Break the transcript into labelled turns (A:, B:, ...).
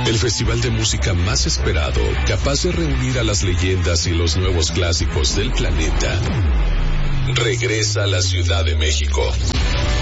A: El festival de música más esperado, capaz de reunir a las leyendas y los nuevos clásicos del planeta, regresa a la Ciudad de México.